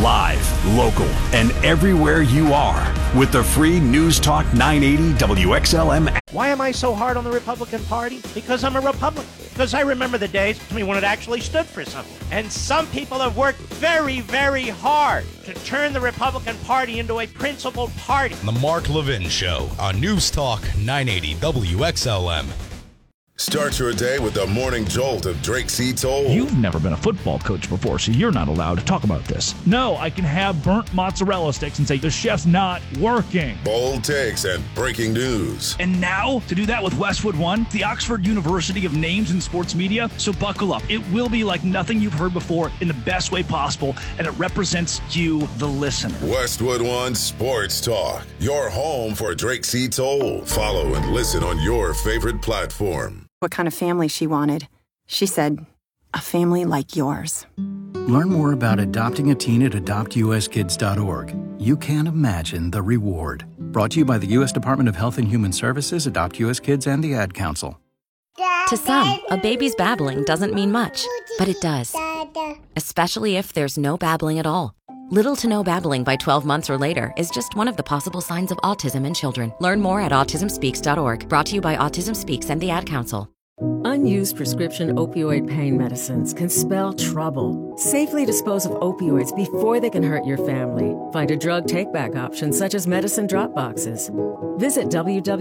Live, local, and everywhere you are with the free News Talk 980 WXLM. Why am I so hard on the Republican Party? Because I'm a Republican. Because I remember the days when it actually stood for something. And some people have worked very, very hard to turn the Republican Party into a principled party. The Mark Levin Show on News Talk 980 WXLM. Start your day with the morning jolt of Drake C. Toll. You've never been a football coach before, so you're not allowed to talk about this. No, I can have burnt mozzarella sticks and say the chef's not working. Bold takes and breaking news. And now, to do that with Westwood One, the Oxford University of names in sports media. So buckle up. It will be like nothing you've heard before in the best way possible, and it represents you, the listener. Westwood One Sports Talk, your home for Drake C. Toll. Follow and listen on your favorite platform. What kind of family she wanted. She said, a family like yours. Learn more about adopting a teen at adoptuskids.org. You can't imagine the reward. Brought to you by the U.S. Department of Health and Human Services, Adopt U.S. Kids, and the Ad Council. To some, a baby's babbling doesn't mean much, but it does. Especially if there's no babbling at all. Little to no babbling by 12 months or later is just one of the possible signs of autism in children. Learn more at autismspeaks.org. Brought to you by Autism Speaks and the Ad Council. Unused prescription opioid pain medicines can spell trouble. Safely dispose of opioids before they can hurt your family. Find a drug take-back option such as medicine drop boxes. Visit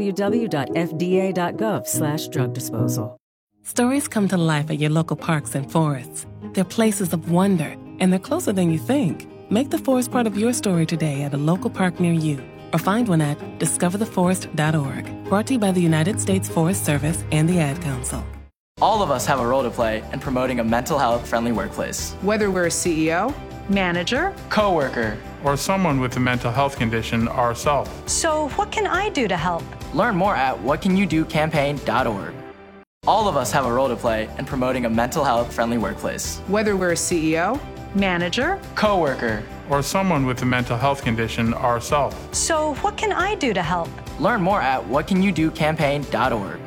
www.fda.gov/drug disposal. Stories come to life at your local parks and forests. They're places of wonder, and they're closer than you think. Make the forest part of your story today at a local park near you, or find one at discovertheforest.org. Brought to you by the United States Forest Service and the Ad Council. All of us have a role to play in promoting a mental health-friendly workplace. Whether we're a CEO, manager, coworker, or someone with a mental health condition ourselves. So what can I do to help? Learn more at whatcanyoudocampaign.org. All of us have a role to play in promoting a mental health-friendly workplace. Whether we're a CEO, manager, coworker, or someone with a mental health condition ourselves. So what can I do to help? Learn more at whatcanyoudocampaign.org.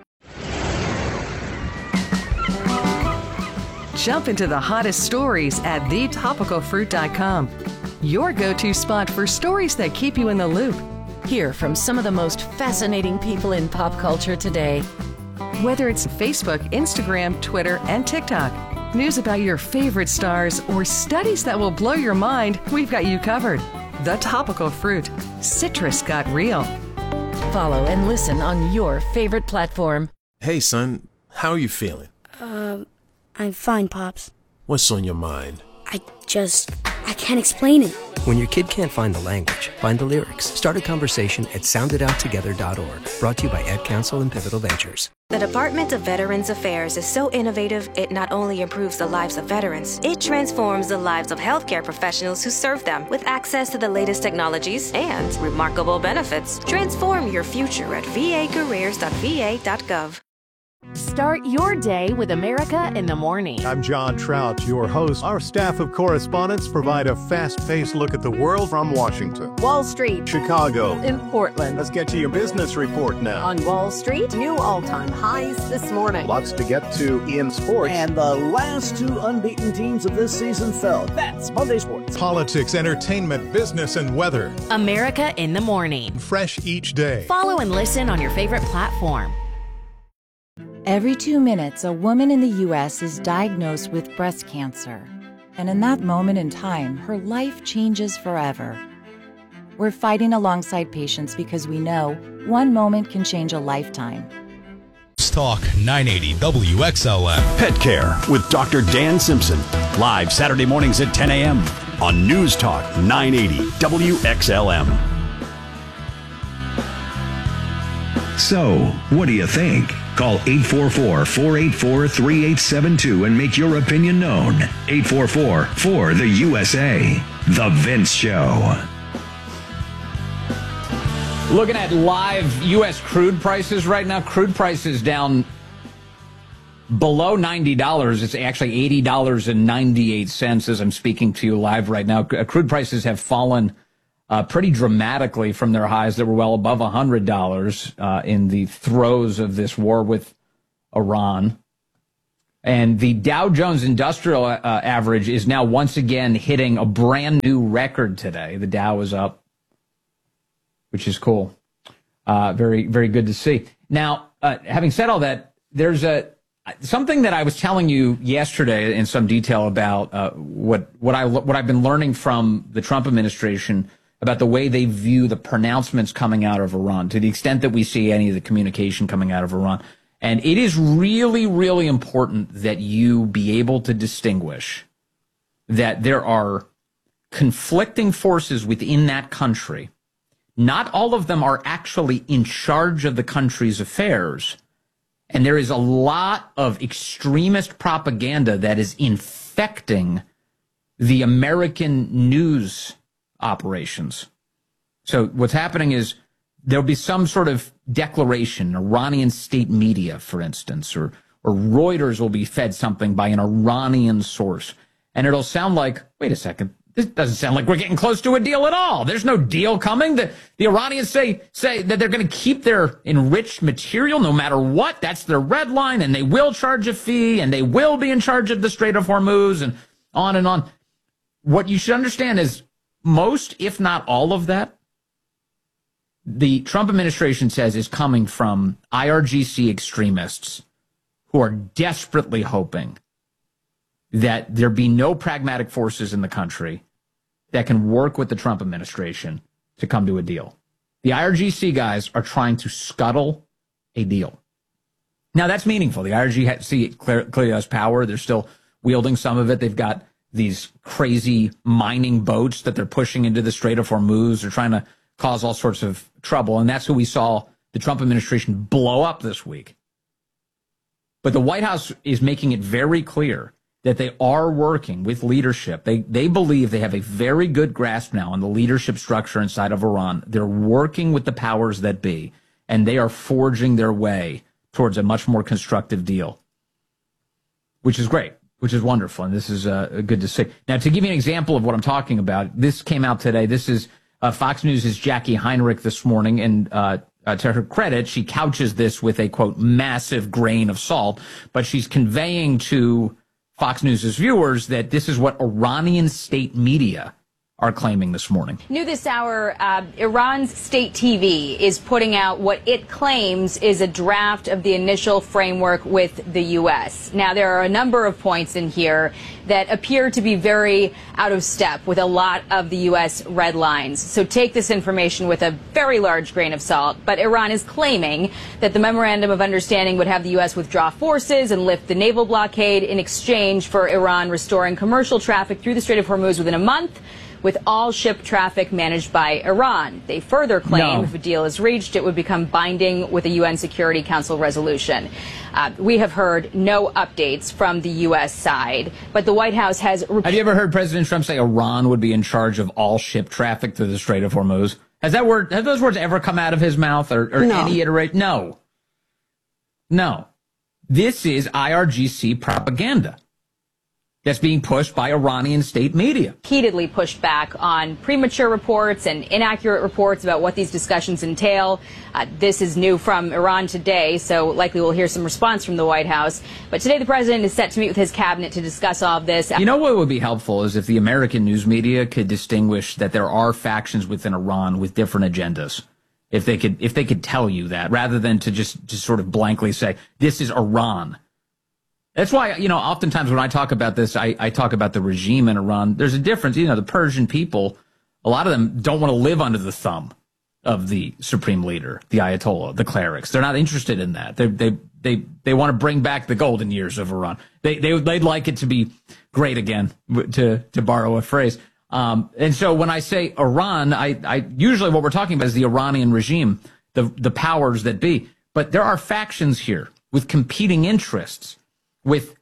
Jump into the hottest stories at thetopicalfruit.com. Your go-to spot for stories that keep you in the loop. Hear from some of the most fascinating people in pop culture today. Whether it's Facebook, Instagram, Twitter, and TikTok, news about your favorite stars, or studies that will blow your mind, we've got you covered. The Topical Fruit. Citrus got real. Follow and listen on your favorite platform. Hey, son. How are you feeling? I'm fine, Pops. What's on your mind? I can't explain it. When your kid can't find the language, find the lyrics. Start a conversation at sounditouttogether.org. Brought to you by Ad Council and Pivotal Ventures. The Department of Veterans Affairs is so innovative, it not only improves the lives of veterans, it transforms the lives of healthcare professionals who serve them with access to the latest technologies and remarkable benefits. Transform your future at vacareers.va.gov. Start your day with America in the Morning. I'm John Trout, your host. Our staff of correspondents provide a fast-paced look at the world from Washington, Wall Street, Chicago, and Portland. Let's get to your business report now. On Wall Street, new all-time highs this morning. Lots to get to in sports. And the last two unbeaten teams of this season fell. That's Monday Sports. Politics, entertainment, business, and weather. America in the Morning. Fresh each day. Follow and listen on your favorite platform. Every 2 minutes, a woman in the U.S. is diagnosed with breast cancer. And in that moment in time, her life changes forever. We're fighting alongside patients because we know one moment can change a lifetime. Talk 980 WXLM. Pet Care with Dr. Dan Simpson. Live Saturday mornings at 10 a.m. on News Talk 980 WXLM. So, what do you think? Call 844-484-3872 and make your opinion known. 844-4-THE-USA. The Vince Show. Looking at live U.S. crude prices right now, crude prices down below $90. It's actually $80.98 as I'm speaking to you live right now. Crude prices have fallen pretty dramatically from their highs that were well above $100 in the throes of this war with Iran. And the Dow Jones Industrial Average is now once again hitting a brand new record today. The Dow is up, which is cool. Very, very good to see. Now, having said all that, there's something that I was telling you yesterday in some detail about what I've been learning from the Trump administration about the way they view the pronouncements coming out of Iran, to the extent that we see any of the communication coming out of Iran. And it is really, really important that you be able to distinguish that there are conflicting forces within that country. Not all of them are actually in charge of the country's affairs. And there is a lot of extremist propaganda that is infecting the American news operations. So what's happening is there'll be some sort of declaration, Iranian state media, for instance, or Reuters will be fed something by an Iranian source. And it'll sound like, wait a second, this doesn't sound like we're getting close to a deal at all. There's no deal coming. The Iranians say that they're going to keep their enriched material no matter what. That's their red line, and they will charge a fee, and they will be in charge of the Strait of Hormuz, and on and on. What you should understand is most, if not all of that, the Trump administration says is coming from IRGC extremists who are desperately hoping that there be no pragmatic forces in the country that can work with the Trump administration to come to a deal. The IRGC guys are trying to scuttle a deal. Now, that's meaningful. The IRGC clearly has power. They're still wielding some of it. They've got these crazy mining boats that they're pushing into the Strait of Hormuz. They're trying to cause all sorts of trouble. And that's who we saw the Trump administration blow up this week. But the White House is making it very clear that they are working with leadership. They believe they have a very good grasp now on the leadership structure inside of Iran. They're working with the powers that be, and they are forging their way towards a much more constructive deal, which is great, which is wonderful, and this is good to see. Now, to give you an example of what I'm talking about, this came out today. This is Fox News' Jackie Heinrich this morning, and to her credit, she couches this with a, quote, massive grain of salt, but she's conveying to Fox News' viewers that this is what Iranian state media are claiming this morning. New this hour, Iran's state TV is putting out what it claims is a draft of the initial framework with the U.S. Now, there are a number of points in here that appear to be very out of step with a lot of the U.S. red lines. So take this information with a very large grain of salt. But Iran is claiming that the Memorandum of Understanding would have the U.S. withdraw forces and lift the naval blockade in exchange for Iran restoring commercial traffic through the Strait of Hormuz within a month, with all ship traffic managed by Iran. They further claim if a deal is reached, it would become binding with a UN Security Council resolution. We have heard no updates from the U.S. side, but the White House has... Have you ever heard President Trump say Iran would be in charge of all ship traffic through the Strait of Hormuz? Have those words ever come out of his mouth or any iteration? No. No. This is IRGC propaganda that's being pushed by Iranian state media. Repeatedly pushed back on premature reports and inaccurate reports about what these discussions entail. This is new from Iran today, so likely we'll hear some response from the White House. But today the president is set to meet with his cabinet to discuss all of this. You know what would be helpful is if the American news media could distinguish that there are factions within Iran with different agendas. If they could tell you that, rather than to just sort of blankly say, this is Iran. That's why, oftentimes when I talk about this, I talk about the regime in Iran. There's a difference. The Persian people, a lot of them don't want to live under the thumb of the supreme leader, the Ayatollah, the clerics. They're not interested in that. They want to bring back the golden years of Iran. They'd like it to be great again, to borrow a phrase. And so when I say Iran, I usually what we're talking about is the Iranian regime, the powers that be. But there are factions here with competing interests, with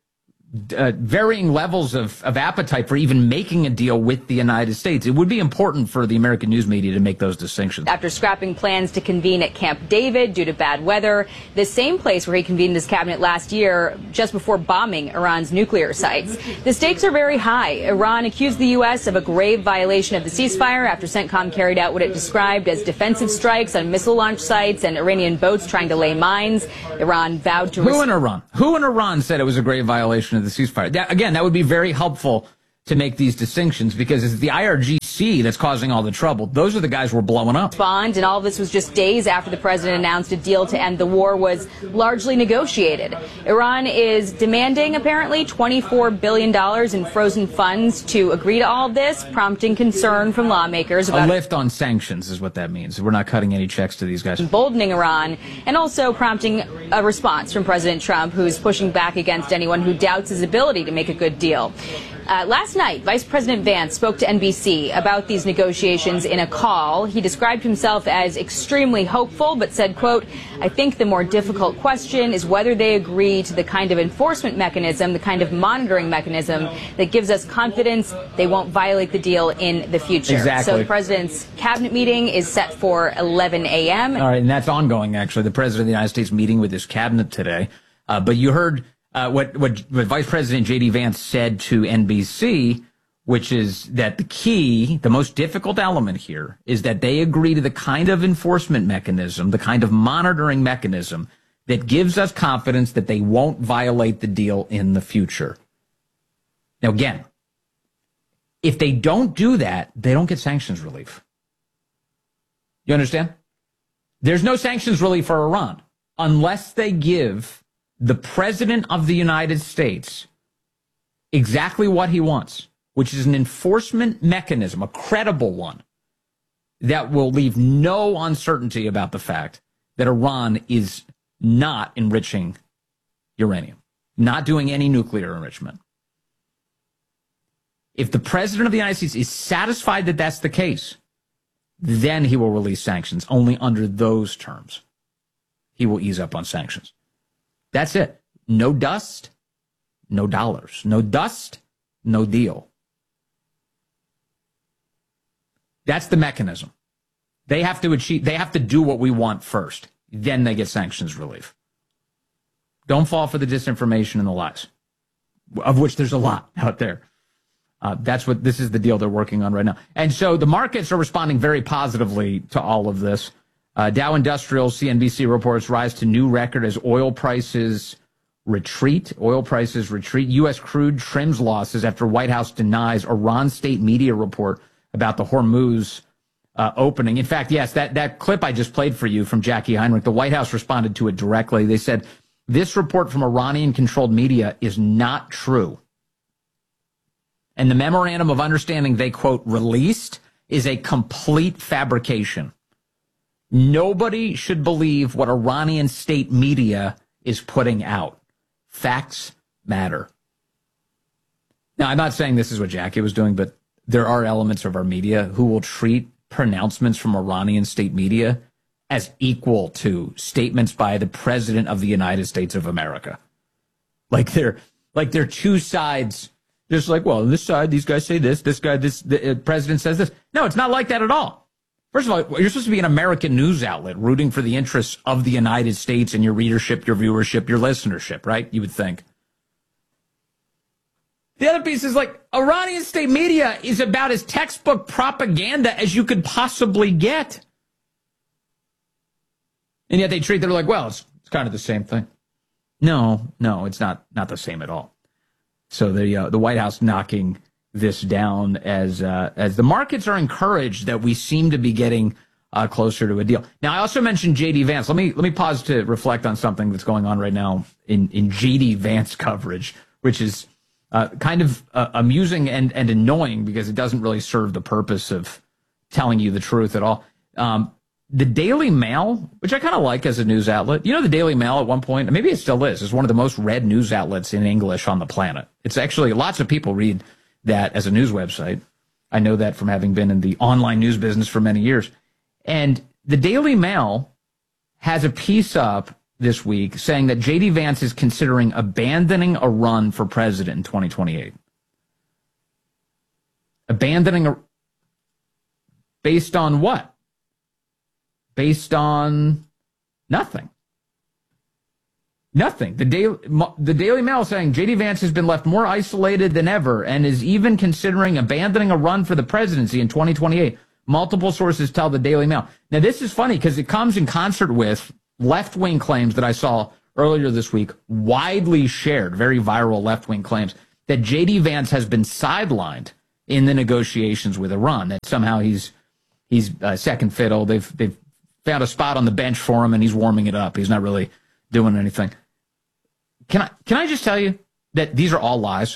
varying levels of appetite for even making a deal with the United States. It would be important for the American news media to make those distinctions. After scrapping plans to convene at Camp David due to bad weather, the same place where he convened his cabinet last year, just before bombing Iran's nuclear sites. The stakes are very high. Iran accused the U.S. of a grave violation of the ceasefire after CENTCOM carried out what it described as defensive strikes on missile launch sites and Iranian boats trying to lay mines. Iran vowed to... Who in Iran said it was a grave violation of the ceasefire? That would be very helpful to make these distinctions, because it's the IRGC that's causing all the trouble. Those are the guys we're blowing up. And all of this was just days after the president announced a deal to end the war was largely negotiated. Iran is demanding, apparently, $24 billion in frozen funds to agree to all of this, prompting concern from lawmakers about a lift on sanctions is what that means. We're not cutting any checks to these guys. Emboldening Iran, and also prompting a response from President Trump, who is pushing back against anyone who doubts his ability to make a good deal. Last night, Vice President Vance spoke to NBC about these negotiations in a call. He described himself as extremely hopeful, but said, quote, "I think the more difficult question is whether they agree to the kind of enforcement mechanism, the kind of monitoring mechanism that gives us confidence they won't violate the deal in the future." Exactly. So the president's cabinet meeting is set for 11 a.m. All right, and that's ongoing, actually. The president of the United States meeting with his cabinet today. But you heard what Vice President J.D. Vance said to NBC, which is that the most difficult element here is that they agree to the kind of enforcement mechanism, the kind of monitoring mechanism that gives us confidence that they won't violate the deal in the future. Now, again, if they don't do that, they don't get sanctions relief. You understand? There's no sanctions relief for Iran unless they give the president of the United States exactly what he wants, which is an enforcement mechanism, a credible one, that will leave no uncertainty about the fact that Iran is not enriching uranium, not doing any nuclear enrichment. If the president of the United States is satisfied that that's the case, then he will release sanctions. Only under those terms he will ease up on sanctions. That's it. No dust, no dollars. No dust, no deal. That's the mechanism. They have to do what we want first. Then they get sanctions relief. Don't fall for the disinformation and the lies, of which there's a lot out there. This is the deal they're working on right now. And so the markets are responding very positively to all of this. Dow Industrial, CNBC reports, rise to new record as oil prices retreat. U.S. crude trims losses after White House denies Iran state media report about the Hormuz opening. In fact, yes, that clip I just played for you from Jackie Heinrich, the White House responded to it directly. They said, this report from Iranian-controlled media is not true. And the memorandum of understanding they, quote, released is a complete fabrication. Nobody should believe what Iranian state media is putting out. Facts matter. Now, I'm not saying this is what Jackie was doing, but there are elements of our media who will treat pronouncements from Iranian state media as equal to statements by the President of the United States of America. Like they're two sides. Just like, well, on this side, these guys say this, the president says this. No, it's not like that at all. First of all, you're supposed to be an American news outlet rooting for the interests of the United States and your readership, your viewership, your listenership, right? You would think. The other piece is like Iranian state media is about as textbook propaganda as you could possibly get. And yet they're like, well, it's kind of the same thing. No, it's not the same at all. So the White House knocking this down as the markets are encouraged that we seem to be getting closer to a deal. Now, I also mentioned J.D. Vance. Let me pause to reflect on something that's going on right now in J.D. Vance coverage, which is kind of amusing and annoying because it doesn't really serve the purpose of telling you the truth at all. The Daily Mail, which I kind of like as a news outlet. You know, the Daily Mail at one point, maybe it still is one of the most read news outlets in English on the planet. It's actually, lots of people read that as a news website. I know that from having been in the online news business for many years. And the Daily Mail has a piece up this week saying that J.D. Vance is considering abandoning a run for president in 2028. Based on what? Based on nothing. Nothing. The Daily Mail saying J.D. Vance has been left more isolated than ever and is even considering abandoning a run for the presidency in 2028. Multiple sources tell the Daily Mail. Now, this is funny because it comes in concert with left-wing claims that I saw earlier this week, widely shared, very viral left-wing claims that J.D. Vance has been sidelined in the negotiations with Iran, that somehow he's second fiddle. They've found a spot on the bench for him and he's warming it up. He's not really doing anything. Can I just tell you that these are all lies?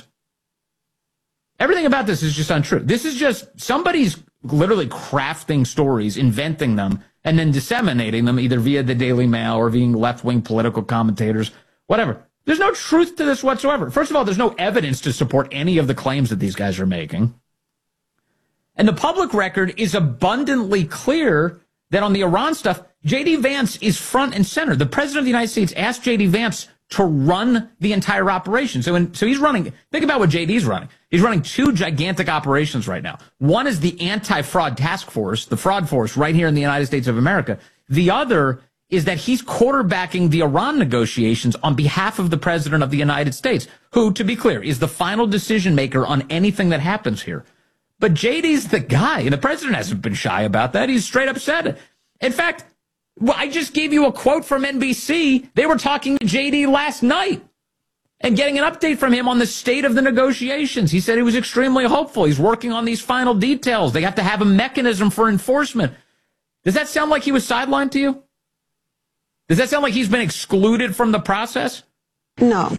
Everything about this is just untrue. This is just somebody's literally crafting stories, inventing them, and then disseminating them either via the Daily Mail or via left-wing political commentators, whatever. There's no truth to this whatsoever. First of all, there's no evidence to support any of the claims that these guys are making. And the public record is abundantly clear that on the Iran stuff, J.D. Vance is front and center. The president of the United States asked J.D. Vance to run the entire operation. So he's running, think about what J.D.'s running. He's running two gigantic operations right now. One is the anti-fraud task force, the fraud force right here in the United States of America. The other is that he's quarterbacking the Iran negotiations on behalf of the president of the United States, who, to be clear, is the final decision maker on anything that happens here. But JD's the guy, and the president hasn't been shy about that. He's straight up said it. In fact, I just gave you a quote from NBC. They were talking to JD last night and getting an update from him on the state of the negotiations. He said he was extremely hopeful. He's working on these final details. They have to have a mechanism for enforcement. Does that sound like he was sidelined to you? Does that sound like he's been excluded from the process? No.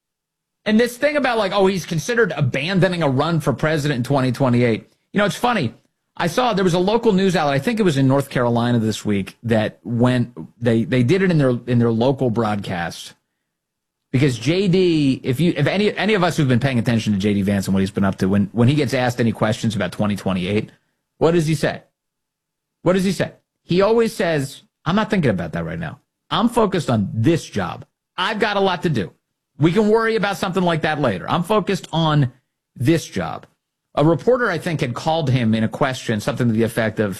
And this thing about he's considered abandoning a run for president in 2028. You know, it's funny. I saw there was a local news outlet, I think it was in North Carolina this week, that when they did it in their local broadcast. Because JD, if any of us who've been paying attention to JD Vance and what he's been up to, when he gets asked any questions about 2028, what does he say? What does he say? He always says, I'm not thinking about that right now. I'm focused on this job. I've got a lot to do. We can worry about something like that later. I'm focused on this job. A reporter, I think, had called him in a question, something to the effect of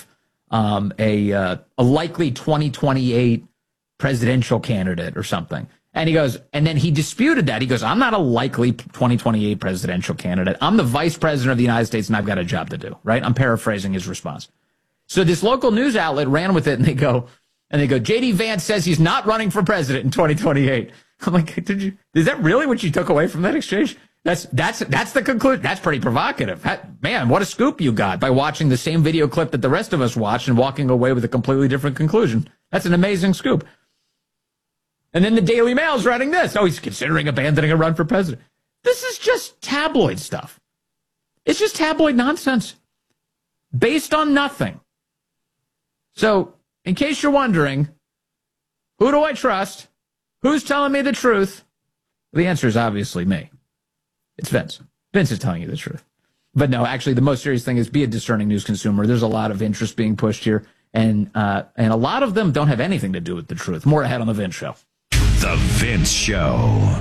a likely 2028 presidential candidate or something. And he goes, and then he disputed that. He goes, I'm not a likely 2028 presidential candidate. I'm the vice president of the United States, and I've got a job to do, right? I'm paraphrasing his response. So this local news outlet ran with it, and they go, J.D. Vance says he's not running for president in 2028. I'm like, is that really what you took away from that exchange? That's the conclusion. That's pretty provocative. Man, what a scoop you got by watching the same video clip that the rest of us watched and walking away with a completely different conclusion. That's an amazing scoop. And then the Daily Mail's writing this. Oh, he's considering abandoning a run for president. This is just tabloid stuff. It's just tabloid nonsense based on nothing. So, in case you're wondering, who do I trust? Who's telling me the truth? The answer is obviously me. It's Vince. Vince is telling you the truth. But no, actually, the most serious thing is be a discerning news consumer. There's a lot of interest being pushed here, and a lot of them don't have anything to do with the truth. More ahead on The Vince Show. The Vince Show.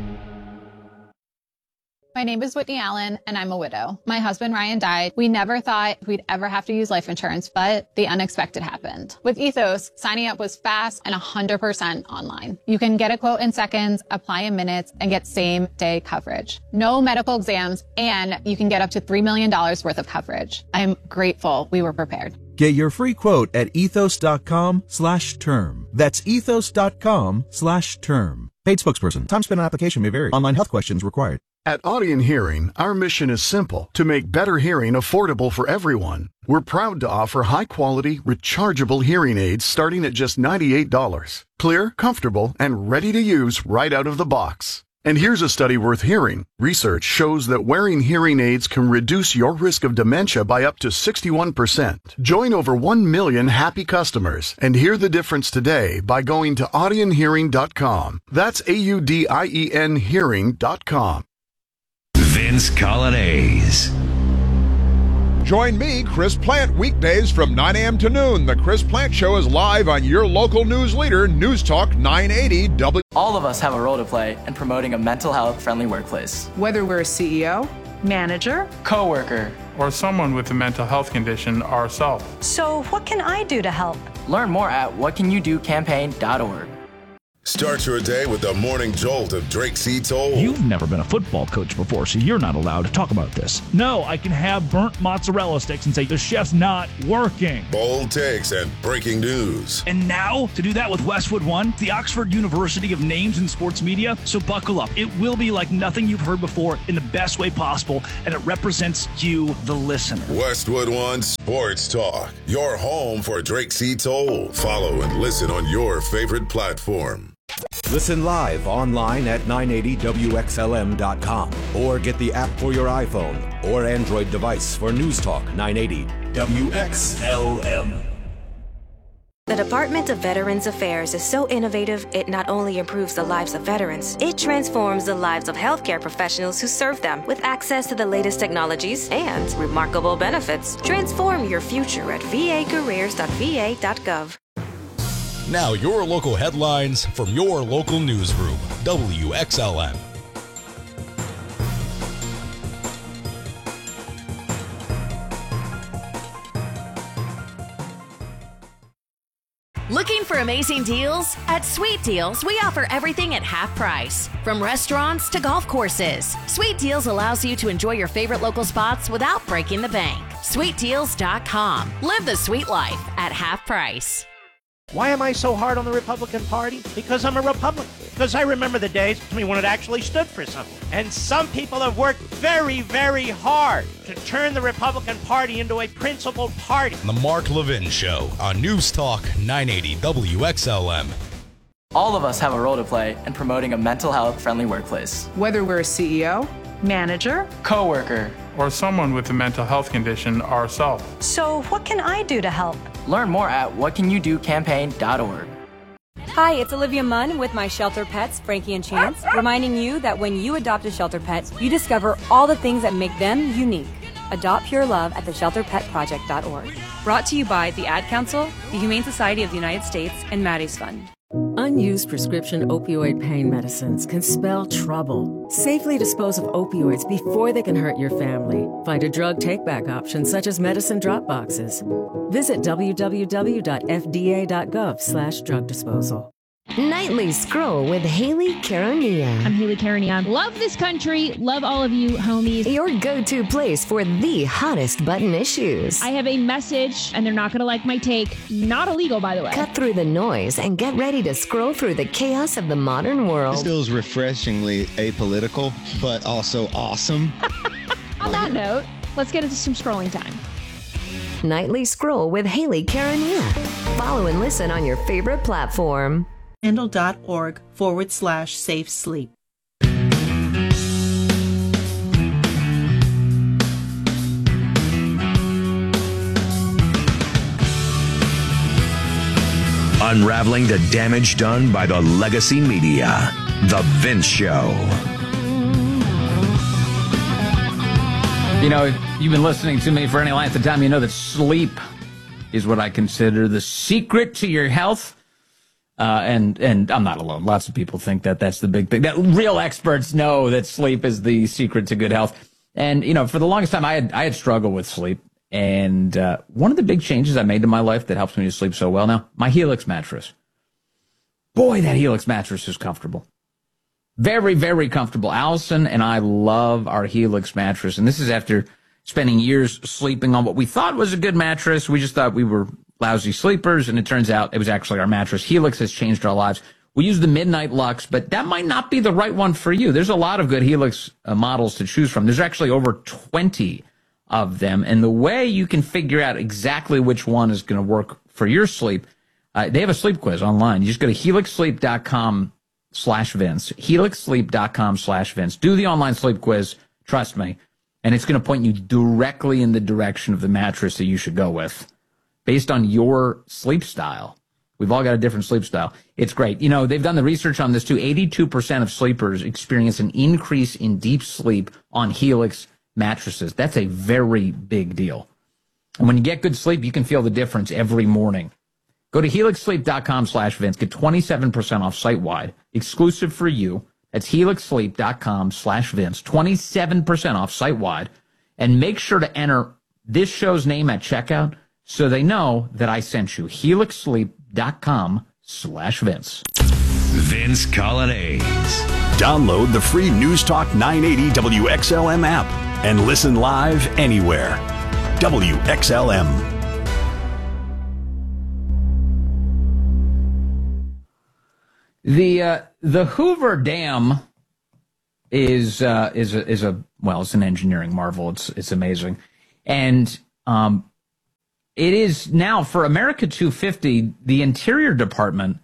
My name is Whitney Allen, and I'm a widow. My husband, Ryan, died. We never thought we'd ever have to use life insurance, but the unexpected happened. With Ethos, signing up was fast and 100% online. You can get a quote in seconds, apply in minutes, and get same-day coverage. No medical exams, and you can get up to $3 million worth of coverage. I'm grateful we were prepared. Get your free quote at ethos.com/term. That's ethos.com/term. Paid spokesperson. Time spent on application may vary. Online health questions required. At Audien Hearing, our mission is simple: to make better hearing affordable for everyone. We're proud to offer high-quality, rechargeable hearing aids starting at just $98. Clear, comfortable, and ready to use right out of the box. And here's a study worth hearing. Research shows that wearing hearing aids can reduce your risk of dementia by up to 61%. Join over 1 million happy customers and hear the difference today by going to audienhearing.com. That's AUDIEN hearing.com. Vince Colonnese. Join me, Chris Plant, weekdays from 9 a.m. to noon. The Chris Plant Show is live on your local news leader, News Talk 980 W. All of us have a role to play in promoting a mental health friendly workplace. Whether we're a CEO, manager, coworker, or someone with a mental health condition ourselves. So what can I do to help? Learn more at whatcanyoudocampaign.org. Start your day with the morning jolt of Drake C. Toll. You've never been a football coach before, so you're not allowed to talk about this. No, I can have burnt mozzarella sticks and say the chef's not working. Bold takes and breaking news. And now, to do that with Westwood One, the Oxford University of names in sports media. So buckle up. It will be like nothing you've heard before in the best way possible, and it represents you, the listener. Westwood One Sports Talk, your home for Drake C. Toll. Follow and listen on your favorite platform. Listen live online at 980WXLM.com or get the app for your iPhone or Android device for News Talk 980 WXLM. The Department of Veterans Affairs is so innovative, it not only improves the lives of veterans, it transforms the lives of healthcare professionals who serve them with access to the latest technologies and remarkable benefits. Transform your future at vacareers.va.gov. Now your local headlines from your local newsroom, WXLM. Looking for amazing deals? At Sweet Deals, we offer everything at half price. From restaurants to golf courses, Sweet Deals allows you to enjoy your favorite local spots without breaking the bank. SweetDeals.com. Live the sweet life at half price. Why am I so hard on the Republican Party? Because I'm a Republican. Because I remember the days when it actually stood for something. And some people have worked very, very hard to turn the Republican Party into a principled party. The Mark Levin Show on News Talk 980 WXLM. All of us have a role to play in promoting a mental health friendly workplace. Whether we're a CEO, manager, coworker, or someone with a mental health condition ourselves. So what can I do to help? Learn more at whatcanyoudocampaign.org. Hi, it's Olivia Munn with my shelter pets, Frankie and Chance, reminding you that when you adopt a shelter pet, you discover all the things that make them unique. Adopt pure love at theshelterpetproject.org. Brought to you by the Ad Council, the Humane Society of the United States, and Maddie's Fund. Unused prescription opioid pain medicines can spell trouble. Safely dispose of opioids before they can hurt your family. Find a drug take-back option such as medicine drop boxes. Visit www.fda.gov/drug disposal. Nightly Scroll with Haley Caronia. I'm Haley Caronia. Love this country. Love all of you, homies. Your go-to place for the hottest button issues. I have a message, and they're not going to like my take. Not illegal, by the way. Cut through the noise and get ready to scroll through the chaos of the modern world. This feels refreshingly apolitical, but also awesome. On that note, let's get into some scrolling time. Nightly Scroll with Haley Caronia. Follow and listen on your favorite platform. Handle.org/safe sleep. Unraveling the damage done by the legacy media. The Vince Show. You know, if you've been listening to me for any length of time, you know that sleep is what I consider the secret to your health. And I'm not alone. Lots of people think that that's the big thing. That real experts know that sleep is the secret to good health. And, you know, for the longest time, I had struggled with sleep. And one of the big changes I made to my life that helps me to sleep so well now, my Helix mattress. Boy, that Helix mattress is comfortable. Very, very comfortable. Allison and I love our Helix mattress. And this is after spending years sleeping on what we thought was a good mattress. We just thought we were lousy sleepers, and it turns out it was actually our mattress. Helix has changed our lives. We use the Midnight Lux, but that might not be the right one for you. There's a lot of good Helix models to choose from. There's actually over 20 of them, and the way you can figure out exactly which one is going to work for your sleep, they have a sleep quiz online. You just go to helixsleep.com/Vince, helixsleep.com/Vince. Do the online sleep quiz, trust me, and it's going to point you directly in the direction of the mattress that you should go with, based on your sleep style. We've all got a different sleep style. It's great. You know, they've done the research on this too. 82% of sleepers experience an increase in deep sleep on Helix mattresses. That's a very big deal. And when you get good sleep, you can feel the difference every morning. Go to helixsleep.com/Vince. Get 27% off site-wide, exclusive for you. That's helixsleep.com/Vince. 27% off site-wide. And make sure to enter this show's name at checkout so they know that I sent you. helixsleep.com/Vince. Vince Colonnese. Download the free News Talk 980 WXLM app and listen live anywhere. WXLM. The Hoover Dam is it's an engineering marvel. It's amazing, and it is now for America 250. The Interior Department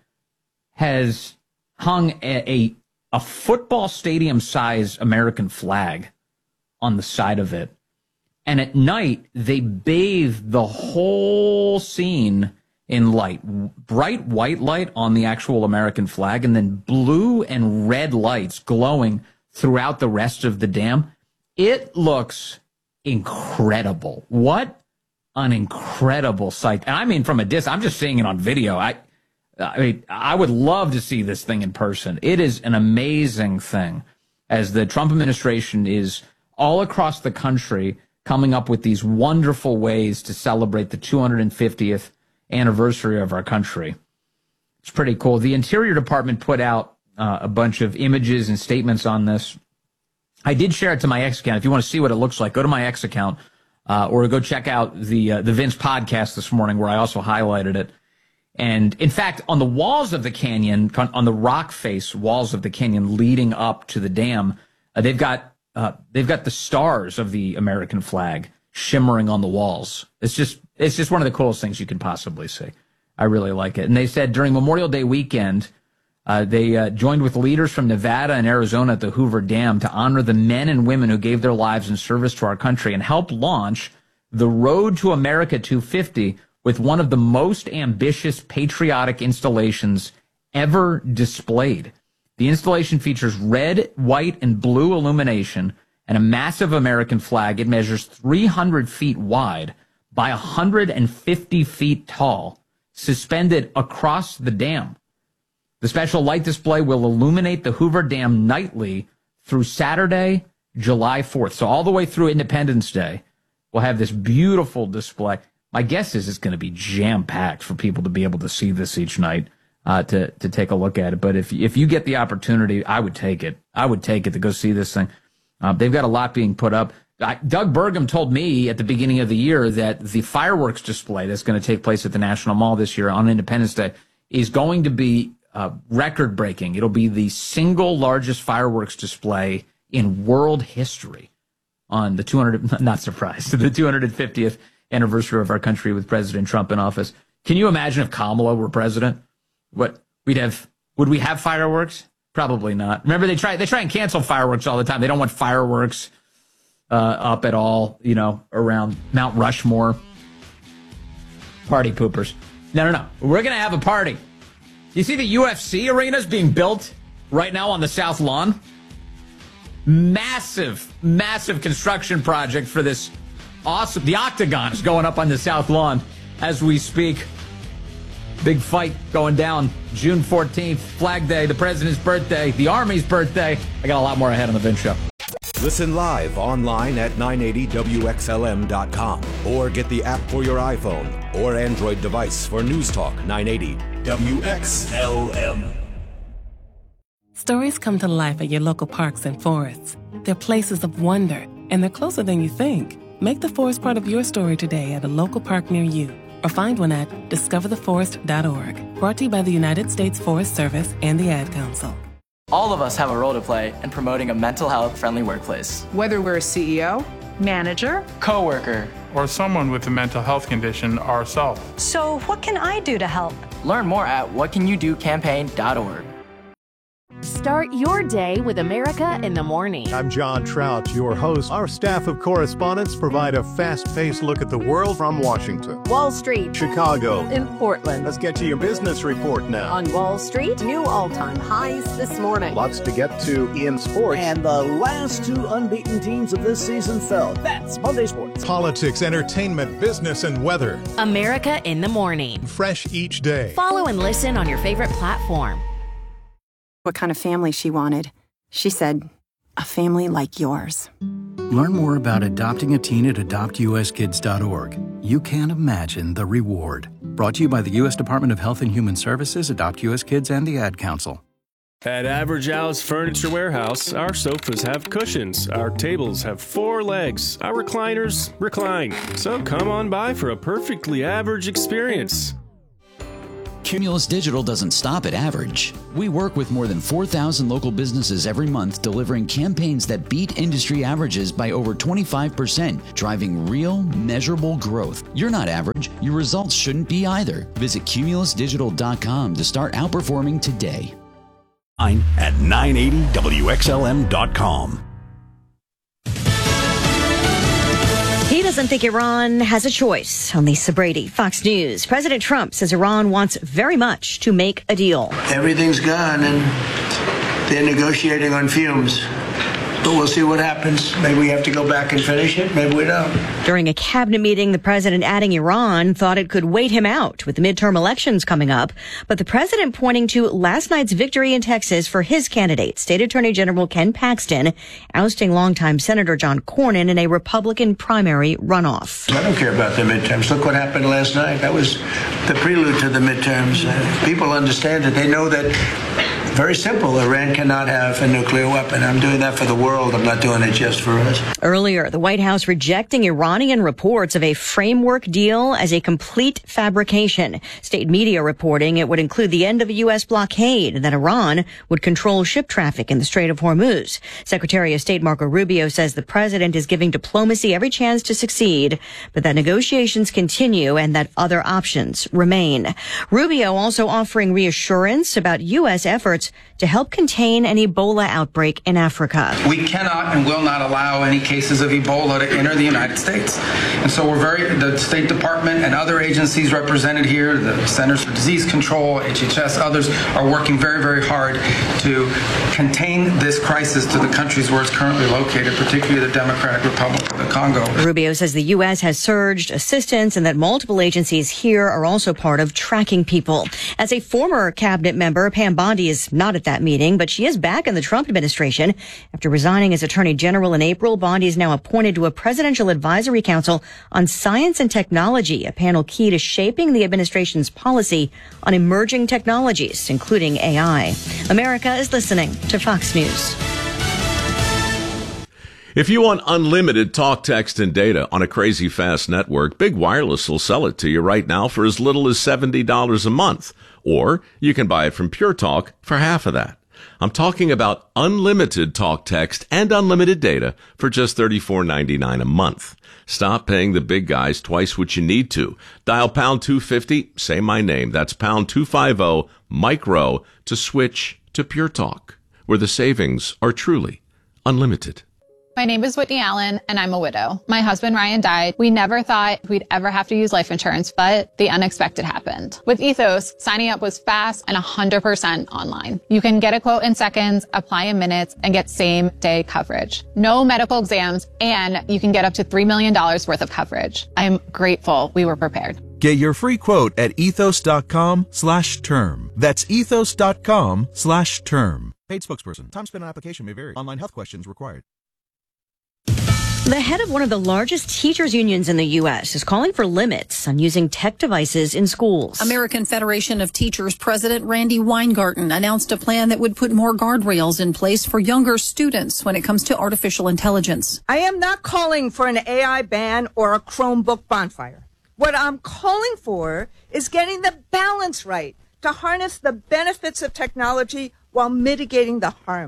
has hung a football stadium size American flag on the side of it, and at night they bathe the whole scene in light, bright white light on the actual American flag, and then blue and red lights glowing throughout the rest of the dam. It looks incredible. What an incredible sight. And I mean, from a distance, I'm just seeing it on video. I mean, I would love to see this thing in person. It is an amazing thing as the Trump administration is all across the country coming up with these wonderful ways to celebrate the 250th anniversary of our country. It's pretty cool. The Interior Department put out a bunch of images and statements on this. I did share it to my X account. If you want to see what it looks like, go to my X account or go check out the Vince podcast this morning where I also highlighted it. And in fact, on the walls of the canyon, on the rock face walls of the canyon leading up to the dam, they've got the stars of the American flag shimmering on the walls. It's just one of the coolest things you can possibly see. I really like it. And they said during Memorial Day weekend, they joined with leaders from Nevada and Arizona at the Hoover Dam to honor the men and women who gave their lives in service to our country and help launch the Road to America 250 with one of the most ambitious patriotic installations ever displayed. The installation features red, white, and blue illumination and a massive American flag. It measures 300 feet wide by 150 feet tall, suspended across the dam. The special light display will illuminate the Hoover Dam nightly through Saturday, July 4th. So all the way through Independence Day, we'll have this beautiful display. My guess is it's going to be jam-packed for people to be able to see this each night, to take a look at it. But if you get the opportunity, I would take it. I would take it to go see this thing. They've got a lot being put up. Doug Burgum told me at the beginning of the year that the fireworks display that's going to take place at the National Mall this year on Independence Day is going to be record-breaking. It'll be the single largest fireworks display in world history on the 250th anniversary of our country with President Trump in office. Can you imagine if Kamala were president? Would we have fireworks? Probably not. Remember, they try and cancel fireworks all the time. They don't want fireworks up at all, around Mount Rushmore. Party poopers. No. We're going to have a party. You see the UFC arenas being built right now on the South Lawn? Massive construction project for this awesome. The Octagon is going up on the South Lawn as we speak. Big fight going down June 14th, Flag Day, the President's birthday, the Army's birthday. I got a lot more ahead on the Vince Show. Listen live online at 980WXLM.com or get the app for your iPhone or Android device for News Talk 980 WXLM. Stories come to life at your local parks and forests. They're places of wonder, and they're closer than you think. Make the forest part of your story today at a local park near you, or find one at discovertheforest.org. Brought to you by the United States Forest Service and the Ad Council. All of us have a role to play in promoting a mental health-friendly workplace. Whether we're a CEO, manager, coworker, or someone with a mental health condition ourselves. So what can I do to help? Learn more at whatcanyoudocampaign.org. Start your day with America in the Morning. I'm John Trout, your host. Our staff of correspondents provide a fast-paced look at the world from Washington, Wall Street, Chicago, in Portland. Let's get to your business report now. On Wall Street, new all-time highs this morning. Lots to get to in sports. And the last two unbeaten teams of this season fell. That's Monday Sports. Politics, entertainment, business, and weather. America in the Morning. Fresh each day. Follow and listen on your favorite platform. What kind of family she wanted. She said, a family like yours. Learn more about adopting a teen at adoptuskids.org. You can't imagine the reward. Brought to you by the U.S. Department of Health and Human Services, Adopt U.S. Kids, and the Ad Council. At Average Al's Furniture Warehouse, our sofas have cushions, our tables have 4 legs, our recliners recline. So come on by for a perfectly average experience. Cumulus Digital doesn't stop at average. We work with more than 4,000 local businesses every month, delivering campaigns that beat industry averages by over 25%, driving real, measurable growth. You're not average. Your results shouldn't be either. Visit cumulusdigital.com to start outperforming today. At 980WXLM.com. He doesn't think Iran has a choice. On Lisa Brady, Fox News. President Trump says Iran wants very much to make a deal. Everything's gone and they're negotiating on fumes. But we'll see what happens. Maybe we have to go back and finish it. Maybe we don't. During a cabinet meeting, the president adding Iran thought it could wait him out with the midterm elections coming up. But the president pointing to last night's victory in Texas for his candidate, State Attorney General Ken Paxton, ousting longtime Senator John Cornyn in a Republican primary runoff. I don't care about the midterms. Look what happened last night. That was the prelude to the midterms. People understand it. They know that. Very simple. Iran cannot have a nuclear weapon. I'm doing that for the world. I'm not doing it just for us. Earlier, the White House rejecting Iranian reports of a framework deal as a complete fabrication. State media reporting it would include the end of a U.S. blockade and that Iran would control ship traffic in the Strait of Hormuz. Secretary of State Marco Rubio says the president is giving diplomacy every chance to succeed, but that negotiations continue and that other options remain. Rubio also offering reassurance about U.S. efforts to help contain an Ebola outbreak in Africa. We cannot and will not allow any cases of Ebola to enter the United States. And so the State Department and other agencies represented here, the Centers for Disease Control, HHS, others are working very, very hard to contain this crisis to the countries where it's currently located, particularly the Democratic Republic of the Congo. Rubio says the U.S. has surged assistance and that multiple agencies here are also part of tracking people. As a former cabinet member, Pam Bondi is not at that meeting, but she is back in the Trump administration. After resigning as Attorney General in April, Bondi is now appointed to a Presidential Advisory Council on Science and Technology, a panel key to shaping the administration's policy on emerging technologies, including AI. America is listening to Fox News. If you want unlimited talk, text, and data on a crazy fast network, Big Wireless will sell it to you right now for as little as $70 a month. Or you can buy it from Pure Talk for half of that. I'm talking about unlimited talk, text, and unlimited data for just $34.99 a month. Stop paying the big guys twice what you need to. Dial pound 250, say my name. That's pound 250 micro to switch to Pure Talk, where the savings are truly unlimited. My name is Whitney Allen, and I'm a widow. My husband, Ryan, died. We never thought we'd ever have to use life insurance, but the unexpected happened. With Ethos, signing up was fast and 100% online. You can get a quote in seconds, apply in minutes, and get same-day coverage. No medical exams, and you can get up to $3 million worth of coverage. I'm grateful we were prepared. Get your free quote at ethos.com/term. That's ethos.com/term. Paid spokesperson. Time spent on application may vary. Online health questions required. The head of one of the largest teachers unions in the U.S. is calling for limits on using tech devices in schools. American Federation of Teachers President Randy Weingarten announced a plan that would put more guardrails in place for younger students when it comes to artificial intelligence. I am not calling for an AI ban or a Chromebook bonfire. What I'm calling for is getting the balance right to harness the benefits of technology while mitigating the harms.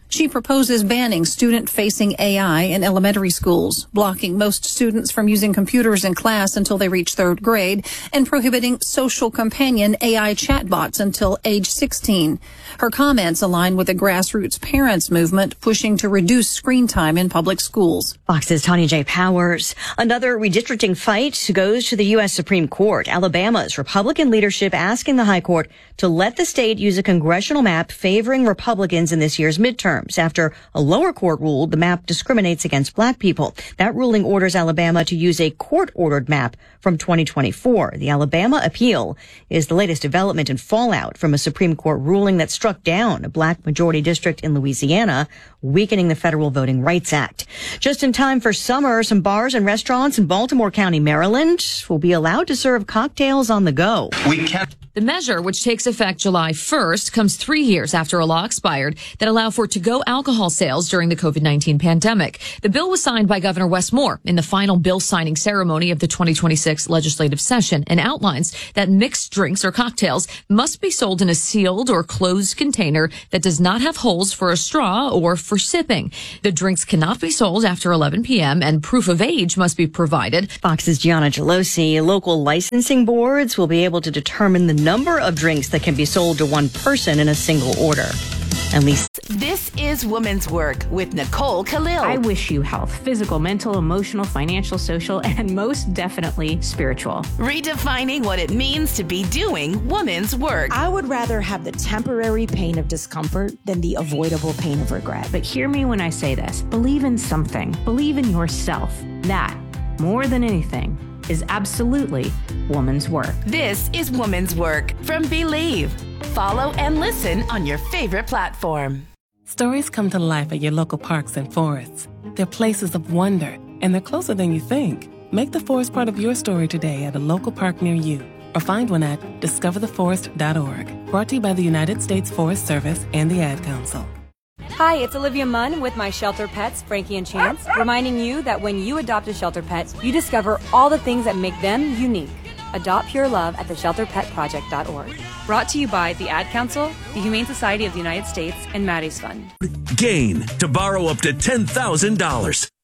She proposes banning student-facing AI in elementary schools, blocking most students from using computers in class until they reach 3rd grade, and prohibiting social companion AI chatbots until age 16. Her comments align with the grassroots parents movement pushing to reduce screen time in public schools. Fox's Tanya J. Powers. Another redistricting fight goes to the U.S. Supreme Court. Alabama's Republican leadership asking the High Court to let the state use a congressional map favoring Republicans in this year's midterms after a lower court ruled the map discriminates against black people. That ruling orders Alabama to use a court-ordered map from 2024. The Alabama appeal is the latest development and fallout from a Supreme Court ruling that struck down a black majority district in Louisiana, weakening the Federal Voting Rights Act. Just in time for summer, some bars and restaurants in Baltimore County, Maryland, will be allowed to serve cocktails on the go. The measure, which takes effect July 1st, comes 3 years after a law expired that allowed for to-go alcohol sales during the COVID-19 pandemic. The bill was signed by Governor Wes Moore in the final bill signing ceremony of the 2026 legislative session and outlines that mixed drinks or cocktails must be sold in a sealed or closed container that does not have holes for a straw or for sipping. The drinks cannot be sold after 11 p.m. and proof of age must be provided. Fox's Gianna Gelosi. Local licensing boards will be able to determine the number of drinks that can be sold to one person in a single order. At least. This is Women's Work with Nicole Khalil. I wish you health, physical, mental, emotional, financial, social, and most definitely spiritual. Redefining what it means to be doing women's work. I would rather have the temporary pain of discomfort than the avoidable pain of regret. But hear me when I say this. Believe in something. Believe in yourself. That, more than anything, is absolutely woman's work. This is Woman's Work from Believe. Follow and listen on your favorite platform. Stories come to life at your local parks and forests. They're places of wonder, and they're closer than you think. Make the forest part of your story today at a local park near you, or find one at discovertheforest.org. Brought to you by the United States Forest Service and the Ad Council. Hi, it's Olivia Munn with my shelter pets, Frankie and Chance, reminding you that when you adopt a shelter pet, you discover all the things that make them unique. Adopt pure love at theshelterpetproject.org. Brought to you by the Ad Council, the Humane Society of the United States, and Maddie's Fund. Gain to borrow up to $10,000.